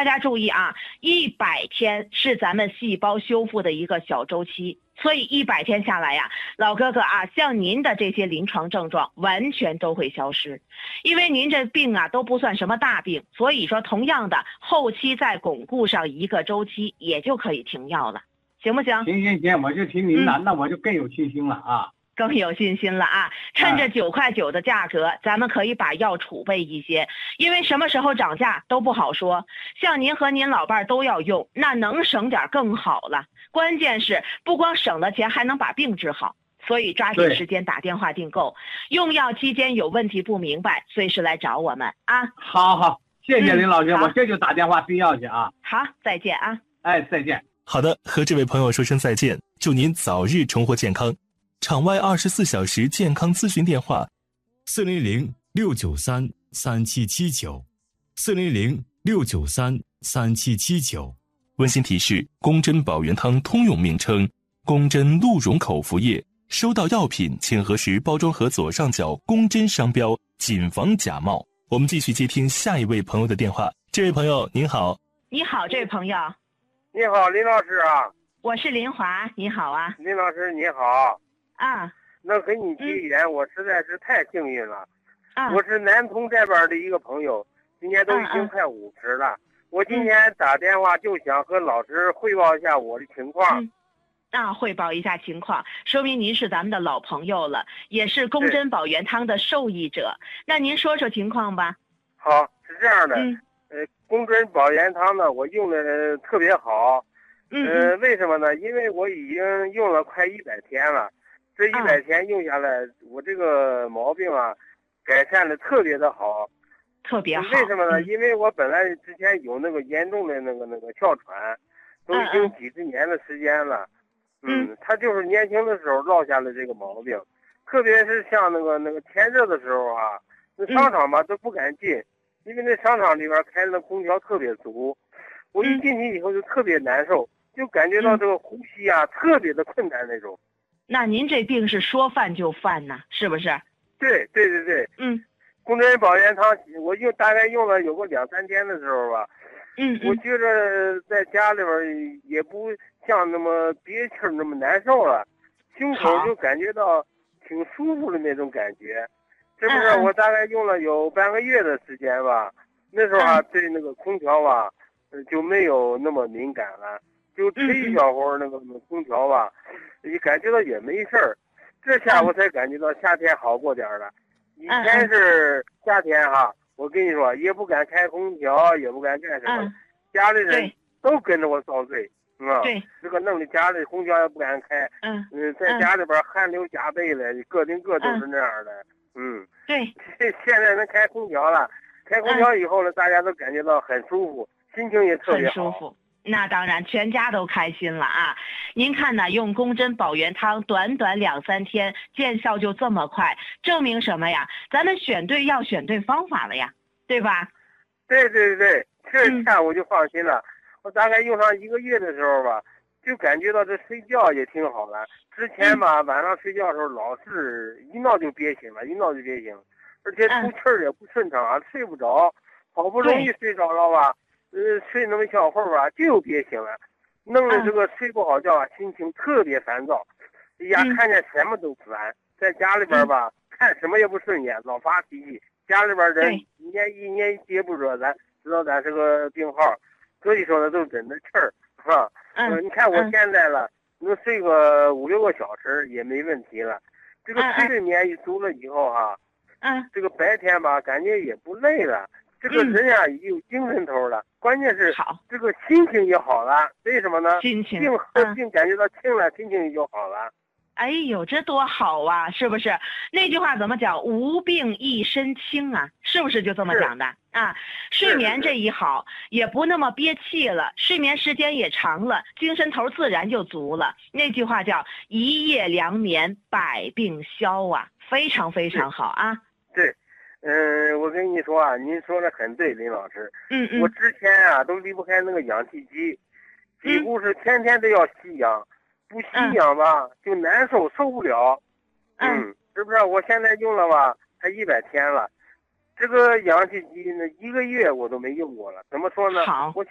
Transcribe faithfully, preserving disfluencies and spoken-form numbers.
大家注意啊，一百天是咱们细胞修复的一个小周期。所以一百天下来呀，老哥哥啊，像您的这些临床症状完全都会消失，因为您这病啊都不算什么大病，所以说同样的后期再巩固上一个周期，也就可以停药了，行不行？ 行行行，我就听您的，嗯、那我就更有信心了啊。 更有信心了啊！趁着九块九的价格，啊、咱们可以把药储备一些，因为什么时候涨价都不好说。像您和您老伴儿都要用，那能省点更好了。关键是不光省了钱，还能把病治好。所以抓紧时间打电话订购。用药期间有问题不明白，随时来找我们啊！ 好好，谢谢林老师，嗯、我这就打电话订药去啊。 好，再见啊！ 哎，再见。 好的，和这位朋友说声再见，祝您早日重获健康。场外二十四小时健康咨询电话： 四零零六九三三七七九，四零零六九三三七七九。 温馨提示：宫针保元汤通用名称，宫针鹿茸口服液。收到药品，请核实包装盒左上角宫针商标，谨防假冒。我们继续接听下一位朋友的电话。这位朋友您好。 你好，这位朋友。 你好，林老师啊。 我是林华，你好啊。 林老师你好。 啊， 能和你结缘、嗯，我实在是太幸运了。 啊， 我是南通这边的一个朋友，今年都已经快五十了。 嗯、 我今天打电话就想和老师汇报一下我的情况。 嗯、啊，汇报一下情况，说明您是咱们的老朋友了，也是宫针保元汤的受益者。那您说说情况吧。 好，是这样的， 嗯、 呃，宫针保元汤呢，我用的特别好。 嗯， 呃，为什么呢？因为我已经用了快一百天了。这一百天用下来、嗯，我这个毛病啊，改善的特别的好， 特别好。 为什么呢？ 嗯、 因为我本来之前有那个严重的那个那个哮喘，都已经几十年的时间了。 嗯， 嗯他就是年轻的时候落下了这个毛病，特别是像那个那个天热的时候啊，那商场吧、嗯、都不敢进，因为那商场里边开的空调特别足，我一进去以后就特别难受，就感觉到这个呼吸啊、嗯、特别的困难那种。 那您这病是说犯就犯呐，是不是？ 对对对对， 嗯， 宫针保元汤我用大概用了有个两三天的时候吧， 嗯, 嗯， 我觉着在家里边也不像那么憋气那么难受了，胸口就感觉到挺舒服的那种感觉。这不是我大概用了有半个月的时间吧，嗯、那时候啊对那个空调吧，就没有那么敏感了。就吹一小会儿那个空调吧，你感觉到也没事儿，这下我才感觉到夏天好过点了。以前是夏天哈，我跟你说也不敢开空调，也不敢干什么，家里人都跟着我遭罪，啊，这个弄的家里空调也不敢开， 嗯嗯，在家里边汗流浃背的，个顶个都是那样的，嗯， 对， 现在能开空调了，开空调以后呢，大家都感觉到很舒服，心情也特别好。 很舒服。那当然，全家都开心了啊！您看呢，用宫针保元汤，短短两三天见效就这么快，证明什么呀？咱们选对药，选对方法了呀，对吧？ 对对对，这下我就放心了。嗯、我大概用上一个月的时候吧，就感觉到这睡觉也挺好了。之前吧，嗯、晚上睡觉的时候老是一闹就憋醒了，一闹就憋醒，而且出气儿也不顺畅啊，嗯、睡不着，好不容易睡着了吧。呃，睡那么小会儿啊，就又憋醒了，弄得这个睡不好觉啊，心情特别烦躁。哎呀，看见什么都烦，在家里边吧，看什么也不顺眼，老发脾气。家里边人一年一年一接不着咱，知道咱是个病号，所以说呢，都忍着气儿，是吧？嗯，你看我现在了，能睡个五六个小时也没问题了。这个睡眠一足了以后哈， 嗯， 这个白天吧，感觉也不累了。这个人呀、啊、也有精神头了，关键是这个心情也好了。为什么呢？ 心情病和病感觉到轻了，心情也就好了。 哎呦，这多好啊，是不是？那句话怎么讲？无病一身轻啊，是不是就这么讲的啊？睡眠这一好，也不那么憋气了，睡眠时间也长了，精神头自然就足了。那句话叫一夜良眠，百病消啊，非常非常好啊。 对。嗯，我跟你说啊，您说的很对，林老师。 嗯嗯。 我之前啊都离不开那个氧气机，几乎是天天都要吸氧，嗯、不吸氧吧、嗯、就难受，受不了。嗯，是不是？我现在用了吧，才一百天了，这个氧气机呢，一个月我都没用过了。怎么说呢？ 好， 我